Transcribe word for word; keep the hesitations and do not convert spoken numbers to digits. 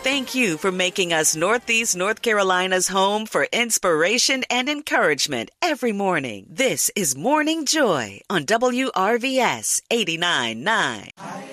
Thank you for making us Northeast North Carolina's home for inspiration and encouragement every morning. This is Morning Joy on W R V S eighty-nine point nine.